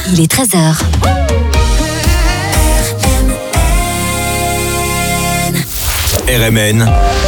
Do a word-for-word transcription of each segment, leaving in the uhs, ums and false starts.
Il est treize heures. R M N,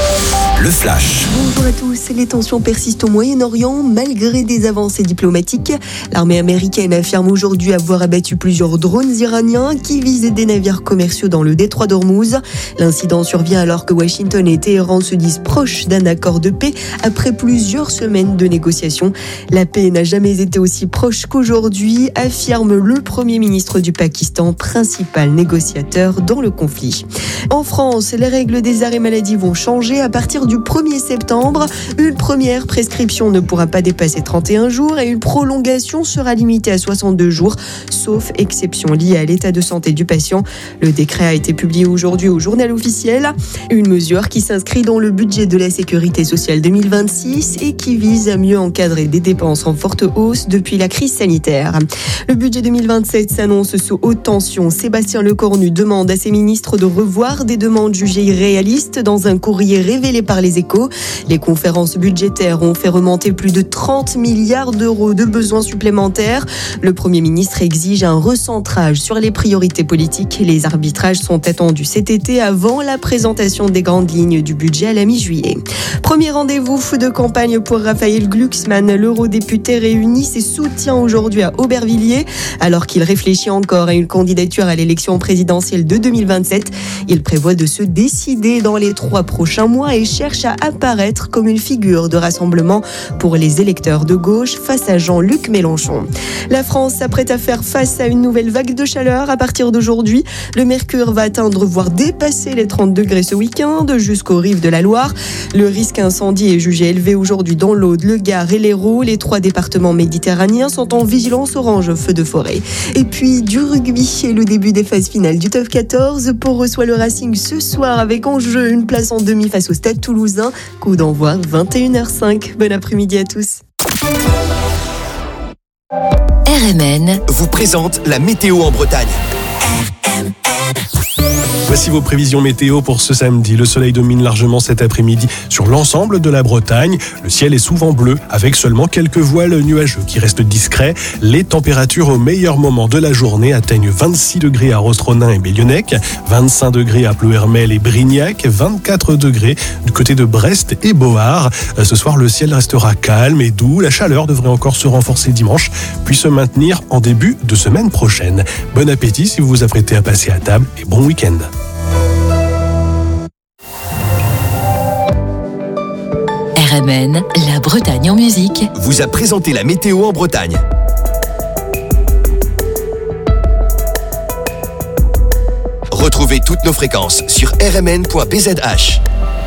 le flash. Bonjour à tous. Les tensions persistent au Moyen-Orient malgré des avancées diplomatiques. L'armée américaine affirme aujourd'hui avoir abattu plusieurs drones iraniens qui visaient des navires commerciaux dans le détroit d'Ormuz. L'incident survient alors que Washington et Téhéran se disent proches d'un accord de paix après plusieurs semaines de négociations. La paix n'a jamais été aussi proche qu'aujourd'hui, affirme le Premier ministre du Pakistan, principal négociateur dans le conflit. En France, les règles des arrêts maladie vont changer à partir du premier septembre. Une première prescription ne pourra pas dépasser trente et un jours et une prolongation sera limitée à soixante-deux jours, sauf exception liée à l'état de santé du patient. Le décret a été publié aujourd'hui au Journal officiel. Une mesure qui s'inscrit dans le budget de la Sécurité sociale deux mille vingt-six et qui vise à mieux encadrer des dépenses en forte hausse depuis la crise sanitaire. Le budget deux mille vingt-sept s'annonce sous haute tension. Sébastien Lecornu demande à ses ministres de revoir des demandes jugées irréalistes dans un courrier révélé par Les Échos. Les conférences budgétaires ont fait remonter plus de trente milliards d'euros de besoins supplémentaires. Le Premier ministre exige un recentrage sur les priorités politiques. Les arbitrages sont attendus cet été avant la présentation des grandes lignes du budget à la mi-juillet. Premier rendez-vous de campagne pour Raphaël Glucksmann. L'eurodéputé réunit ses soutiens aujourd'hui à Aubervilliers. Alors qu'il réfléchit encore à une candidature à l'élection présidentielle de deux mille vingt-sept, il prévoit de se décider dans les trois prochains mois et cherche à apparaître comme une figure de rassemblement pour les électeurs de gauche face à Jean-Luc Mélenchon. La France s'apprête à faire face à une nouvelle vague de chaleur à partir d'aujourd'hui. Le mercure va atteindre voire dépasser les trente degrés ce week-end jusqu'aux rives de la Loire. Le risque incendie est jugé élevé aujourd'hui dans l'Aude, le Gard et l'Hérault. Les trois départements méditerranéens sont en vigilance orange feu de forêt. Et puis du rugby et le début des phases finales du top quatorze. Pau reçoit le Racing ce soir avec en jeu une place en demi face au Stade Toulousain. Coup d'envoi vingt et une heures cinq. Bon après-midi à tous. R M N vous présente la météo en Bretagne. Voici vos prévisions météo pour ce samedi. Le soleil domine largement cet après-midi sur l'ensemble de la Bretagne. Le ciel est souvent bleu avec seulement quelques voiles nuageux qui restent discrets. Les températures au meilleur moment de la journée atteignent vingt-six degrés à Rostronin et Bélionnec, vingt-cinq degrés à Ploërmel et Brignac, vingt-quatre degrés du côté de Brest et Beauhardt. Ce soir, le ciel restera calme et doux. La chaleur devrait encore se renforcer dimanche, puis se maintenir en début de semaine prochaine. Bon appétit si vous vous apprêtez à passer à table et bon week-end. R M N, la Bretagne en musique, vous a présenté la météo en Bretagne. Retrouvez toutes nos fréquences sur r m n point b z h.